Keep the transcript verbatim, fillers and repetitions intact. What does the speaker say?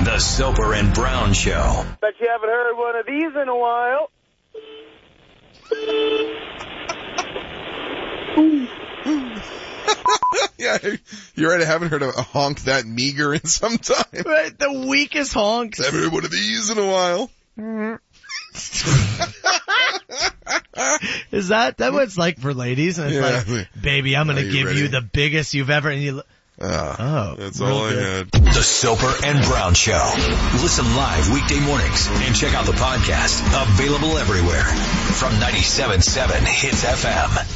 The Soper and Brown Show. Bet you haven't heard one of these in a while. Yeah, you're right. I haven't heard a honk that meager in some time. Right, the weakest honk. I haven't heard one of these in a while. Is that that what it's like for ladies? And it's Yeah. like, baby, I'm going to Are you give ready? you the biggest you've ever. And you, Ah, oh, that's real all I good. had. The Soper and Brown Show. Listen live weekday mornings and check out the podcast. Available everywhere from ninety-seven point seven Hits F M.